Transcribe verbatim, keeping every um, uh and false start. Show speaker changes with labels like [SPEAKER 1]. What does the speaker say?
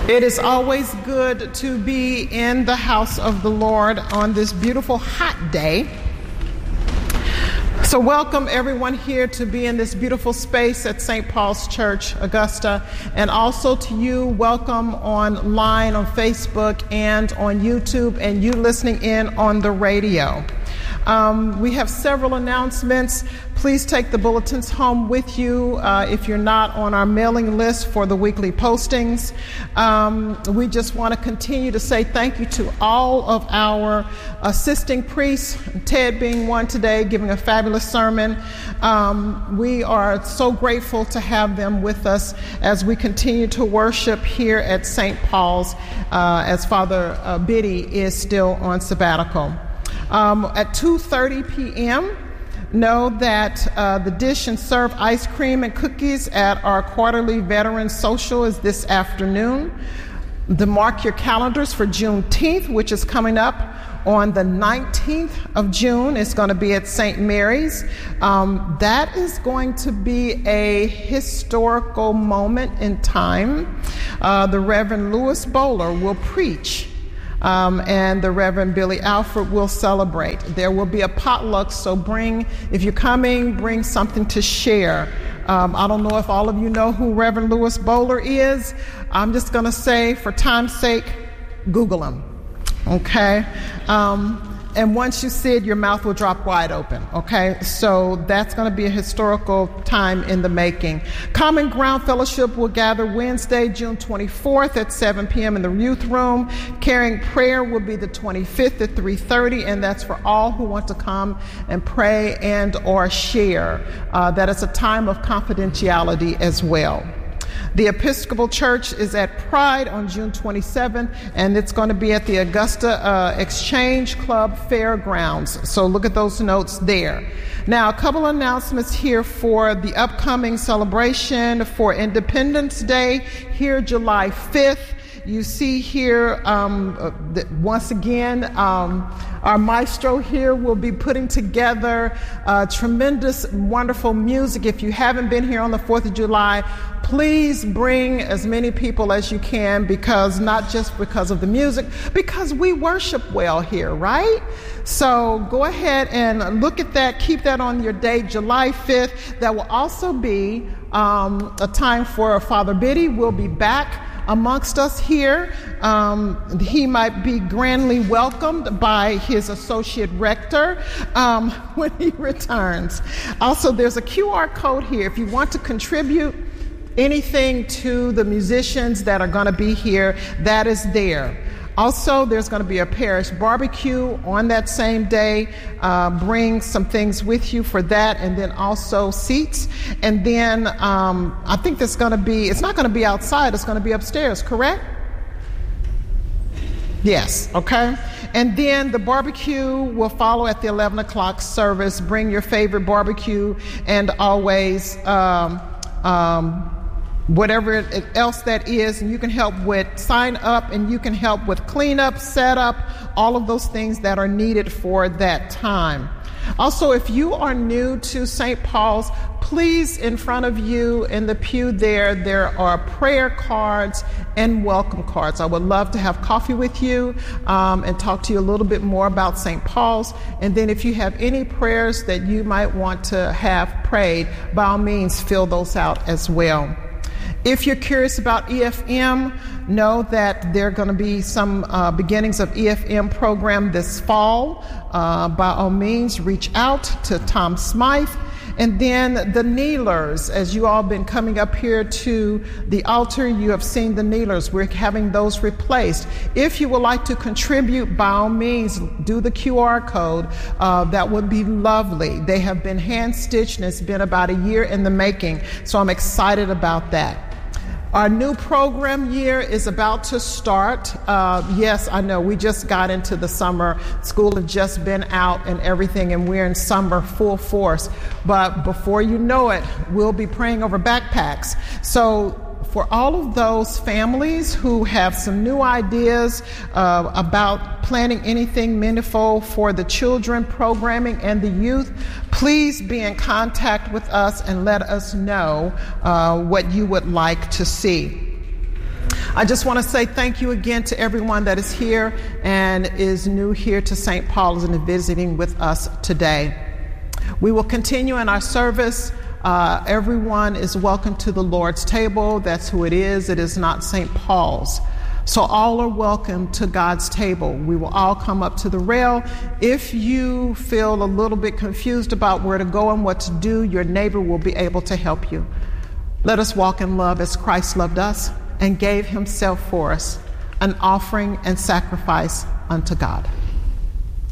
[SPEAKER 1] It is always good to be in the house of the Lord on this beautiful hot day. So welcome everyone here to be in this beautiful space at Saint Paul's Church, Augusta, and also to you, welcome online on Facebook and on YouTube, and you listening in on the radio. Um, we have several announcements. Please take the bulletins home with you uh, if you're not on our mailing list for the weekly postings. Um, we just want to continue to say thank you to all of our assisting priests, Ted being one today, giving a fabulous sermon. Um, we are so grateful to have them with us as we continue to worship here at Saint Paul's uh, as Father uh, Biddy is still on sabbatical. Um, at two thirty p.m., know that uh, the Dish and Serve ice cream and cookies at our quarterly Veterans Social is this afternoon. To mark your calendars for Juneteenth, which is coming up on the nineteenth of June. It's going to be at Saint Mary's. Um, that is going to be a historical moment in time. Uh, the Reverend Louis Bowler will preach. Um, and the Reverend Billy Alford will celebrate. There will be a potluck, so bring, if you're coming, bring something to share. Um, I don't know if all of you know who Reverend Louis Bowler is. I'm just going to say, for time's sake, Google him, okay? Um, and once you see it, your mouth will drop wide open, okay? So that's going to be a historical time in the making. Common Ground Fellowship will gather Wednesday, June twenty-fourth at seven p.m. in the youth room. Caring Prayer will be the twenty-fifth at three thirty, and that's for all who want to come and pray and or share. Uh, that is a time of confidentiality as well. The Episcopal Church is at Pride on June twenty-seventh, and it's going to be at the Augusta uh, Exchange Club Fairgrounds. So look at those notes there. Now, a couple announcements here for the upcoming celebration for Independence Day, here July fifth. You see here, um, uh, that once again, um, our maestro here will be putting together uh, tremendous, wonderful music. If you haven't been here on the fourth of July, please bring as many people as you can, because not just because of the music, because we worship well here, right? So go ahead and look at that. Keep that on your date, July fifth. That will also be um, a time for Father Biddy. We'll be back amongst us here. Um, he might be grandly welcomed by his associate rector um, when he returns. Also, there's a Q R code here. If you want to contribute anything to the musicians that are going to be here, that is there. Also, there's going to be a parish barbecue on that same day. Uh, bring some things with you for that, and then also seats. And then um, I think there's going to be, it's not going to be outside, it's going to be upstairs, correct? Yes, okay. And then the barbecue will follow at the eleven o'clock service. Bring your favorite barbecue, and always um, um, whatever else that is, and you can help with sign up, and you can help with cleanup, setup, all of those things that are needed for that time. Also, if you are new to Saint Paul's, please, in front of you in the pew there, there are prayer cards and welcome cards. I would love to have coffee with you um, and talk to you a little bit more about Saint Paul's. And then if you have any prayers that you might want to have prayed, by all means, fill those out as well. If you're curious about E F M, know that there are going to be some uh, beginnings of E F M program this fall. Uh, by all means, reach out to Tom Smythe. And then the kneelers, as you all been coming up here to the altar, you have seen the kneelers. We're having those replaced. If you would like to contribute, by all means, do the Q R code. Uh, that would be lovely. They have been hand-stitched, and it's been about a year in the making, so I'm excited about that. Our new program year is about to start. Uh, yes, I know we just got into the summer. School has just been out and everything, and we're in summer full force. But before you know it, we'll be praying over backpacks. So for all of those families who have some new ideas uh, about planning anything meaningful for the children, programming, and the youth, please be in contact with us and let us know uh, what you would like to see. I just want to say thank you again to everyone that is here and is new here to Saint Paul's and visiting with us today. We will continue in our service. Uh, everyone is welcome to the Lord's table. That's who it is. It is not Saint Paul's. So all are welcome to God's table. We will all come up to the rail. If you feel a little bit confused about where to go and what to do, your neighbor will be able to help you. Let us walk in love as Christ loved us and gave himself for us, an offering and sacrifice unto God.